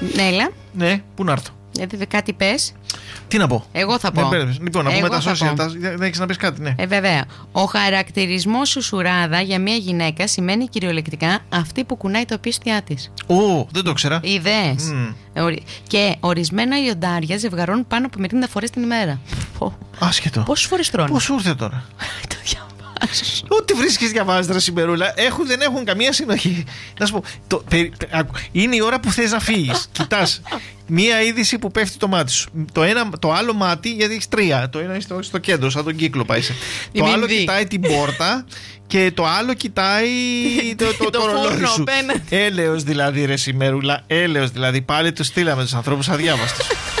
Έλα. Ναι, πού να έρθω. Γιατί κάτι πες. Τι να πω. Εγώ θα πω. Λοιπόν, να πούμε τα social. Δεν έχεις να πεις κάτι, ναι. Βέβαια. Ο χαρακτηρισμός σουσουράδα για μια γυναίκα σημαίνει κυριολεκτικά αυτή που κουνάει το πίστια της. Δεν το ξέρα. Ιδέες. Και ορισμένα λιοντάρια ζευγαρώνουν πάνω από 50 φορές την ημέρα. Άσχετο. Πόσες φορές τρώνε? Πώς σου ήρθε τώρα? Το διαβάζω. Ό,τι βρίσκεις διαβάζεις, ρε Σιμερούλα. Δεν έχουν καμία συνοχή. Να σου πω. Είναι η ώρα που θες να φύγεις. Κοιτάς. Μία είδηση που πέφτει το μάτι σου. Το άλλο μάτι, γιατί έχεις τρία. Το ένα είναι στο κέντρο, σαν τον κύκλο πάει. Το άλλο κοιτάει την πόρτα και το άλλο κοιτάει το ρολόι σου. Έλεος δηλαδή, ρε Σιμερούλα. Έλεος δηλαδή. Πάλι τους στείλαμε τους ανθρώπους αδιάβαστους.